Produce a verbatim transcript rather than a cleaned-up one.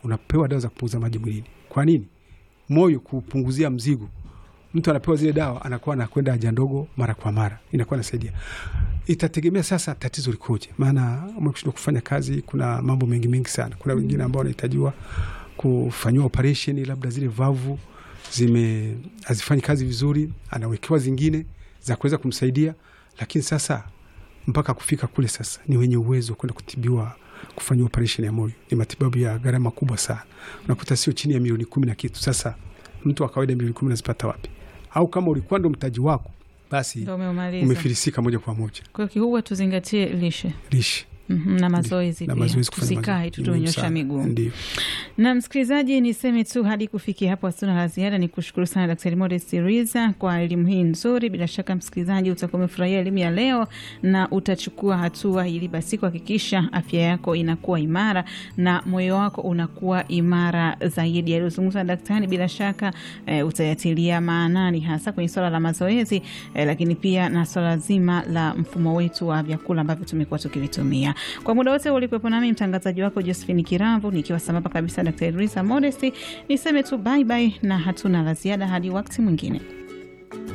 unapewa dawa za kupunguza maji mwilini. Kwa nini? Moyo kupunguzia mzigo. Mtu anapewa zile dawa anakuwa anakwenda haja ndogo mara kwa mara, inakuwa inasaidia. Itategemea sasa tatizo likoje, maana umekushindwa kufanya kazi, kuna mambo mengi mengi sana. Kuna wengine ambao wanahitajiwa kufanywa operation, labda zile valvu zime hazifanyi kazi vizuri, anawekewa zingine za kuweza kumsaidia. Lakini sasa mpaka kufika kule sasa ni wenye uwezo kwenda kutibiwa, kufanywa operation ya moyo, ni matibabu ya gharama kubwa sana. Unakuta sio chini ya milioni kumi na kitu. Sasa mtu wa kawaida milioni kumi nazipata wapi? Au kama ulikuwa ndo mtaji wako, basi umefilisika moja kwa moja. Kwa hiyo kikubwa tuzingatie lishe. Lishe. Mm-hmm, na mazoezi pia. Mazoezi tusikae tu tunyosha miguu. Ndio. Na msikilizaji, niseme tu hadi kufikia hapo hatuna la ziada. Nikushukuru sana Daktari Modest Riza kwa elimu hii nzuri. Bila shaka msikilizaji utakuwa umefurahia elimu ya leo na utachukua hatua ili basi kuhakikisha afya yako inakuwa imara na moyo wako unakuwa imara zaidi. Aliyozungumza daktari bila shaka e, utayatilia maanani hasa kwenye swala la mazoezi e, lakini pia na swala zima la mfumo wetu wa vyakula ambavyo tumekuwa tukivitumia. Kwa muda wote ulipopo nami mtangazaji wako Josephine Kiramvu nikiwa sambamba kabisa Daktari Riza Modest, niseme tu bye bye na hatuna la ziada hadi wakati mwingine.